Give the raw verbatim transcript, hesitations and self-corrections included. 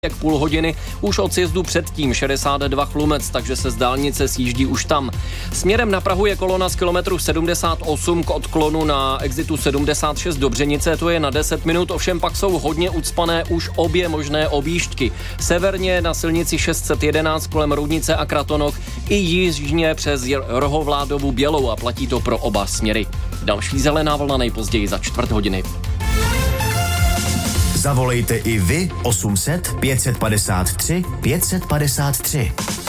jak půl hodiny už od sjezdu předtím šedesát dva Chlumec, takže se z dálnice sjíždí už tam. Směrem na Prahu je kolona z kilometru sedmdesát osm k odklonu na exitu sedmdesát šest Dobřenice, to je na deset minut, ovšem pak jsou hodně ucpané už obě možné objížďky. Severně na silnici šest set jedenáct kolem Roudnice a Kratonoch i jižně přes Rohovládovu Bělou a platí to pro oba směry. Další zelená vlna nejpozději za čtvrt hodiny. Zavolejte i vy osm set pět set padesát tři pět set padesát tři.